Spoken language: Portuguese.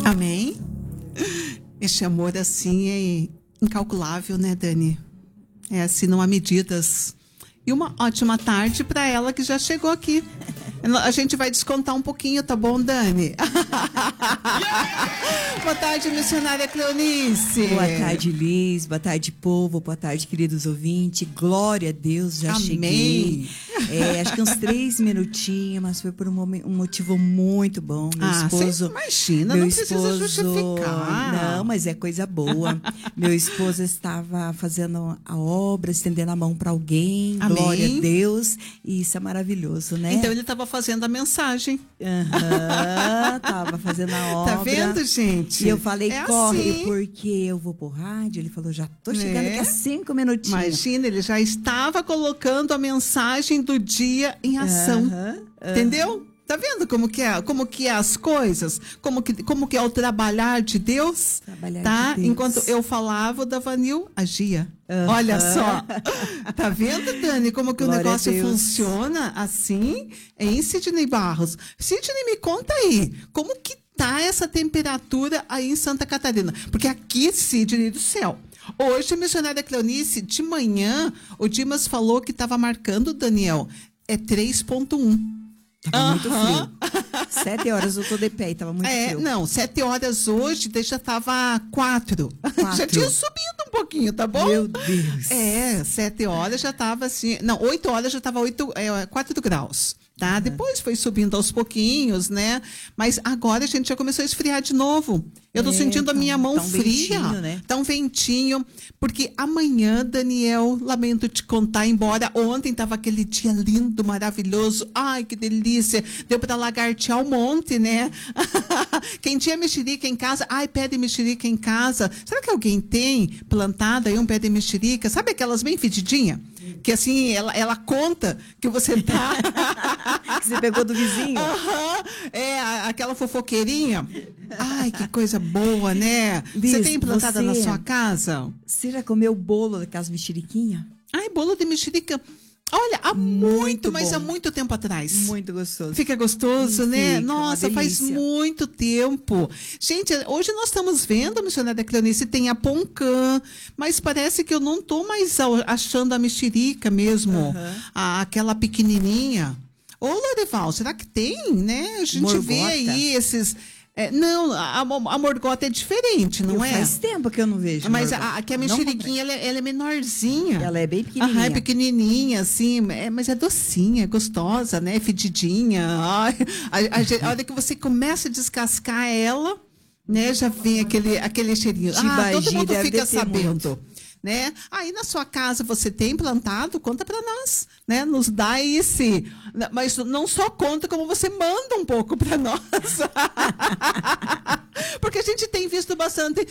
Amém? Este amor assim é incalculável, né, Dani? É assim, não há medidas. E uma ótima tarde para ela que já chegou aqui. A gente vai descontar um pouquinho, tá bom, Dani? Boa tarde, missionária Cleonice. Boa tarde, Liz. Boa tarde, povo. Boa tarde, queridos ouvintes. Glória a Deus, já Amém. cheguei. Acho que uns 3 minutinhos, mas foi por um motivo muito bom. Meu esposo... Imagina, meu não precisa justificar. Não, mas é coisa boa. Meu esposo estava fazendo a obra, estendendo a mão para alguém. Amém. Glória a Deus. E isso é maravilhoso, né? Então ele estava fazendo a mensagem. Tava fazendo a obra. Tá vendo, gente? E eu falei, corre, assim. porque eu vou por rádio. Ele falou, já tô chegando aqui a 5 minutinhos. Imagina, ele já estava colocando a mensagem do dia em ação. Entendeu? Tá vendo como que é as coisas? Como que é o trabalhar de Deus? Trabalhar de Deus. Enquanto eu falava, o Davanil agia. Olha só. Tá vendo, Dani, como que Glória o negócio a Deus. funciona assim? Em Sidney Barros. Sidney, me conta aí, como que tá essa temperatura aí em Santa Catarina? Porque aqui, Sidney do céu, hoje a missionária Cleonice, de manhã, o Dimas falou que estava marcando, Daniel, é 3,1. Tava muito frio. 7 horas eu tô de pé e tava muito frio. Não, 7 horas hoje, já tava 4. Já tinha subido um pouquinho, tá bom? Meu Deus. 7 horas já tava assim. Não, 8 horas já tava 4 graus. Tá? Depois foi subindo aos pouquinhos, né? Mas agora a gente já começou a esfriar de novo. Eu tô sentindo a minha mão fria. Ventinho, né? Tá um ventinho. Porque amanhã, Daniel, lamento te contar, embora ontem tava aquele dia lindo, maravilhoso. Ai, que delícia. Deu para lagartear um monte, né? Quem tinha mexerica em casa, pé de mexerica em casa. Será que alguém tem plantado aí um pé de mexerica? Sabe aquelas bem fedidinhas? Que assim, ela conta que você tá... Que você pegou do vizinho? Aquela fofoqueirinha. Ai, que coisa boa, né? Liz, você tem plantada na sua casa? Você já comeu bolo daquelas mexeriquinhas? Ai, bolo de mexerica. Olha, há mas há muito tempo atrás. Muito gostoso. Fica gostoso, né? Fica, Nossa, faz muito tempo. Gente, hoje nós estamos vendo, a missionária Cleonice, tem a poncã, mas parece que eu não tô mais achando a mexerica mesmo, aquela pequenininha. Ô, Loreval, será que tem, né? A gente Morgota. vê aí esses... não, a morgota é diferente, não é? Faz tempo que eu não vejo. Mas aqui a mexeriquinha, ela é menorzinha. Ela é bem pequenininha. É pequenininha, assim, mas é docinha, é gostosa, né? Fedidinha. Ai, a hora que você começa a descascar ela, né? Já vem aquele cheirinho. Todo mundo fica sabendo. Né? Aí na sua casa você tem plantado? Conta para nós, né? Nos dá esse, mas não só conta, como você manda um pouco para nós. Porque a gente tem visto bastante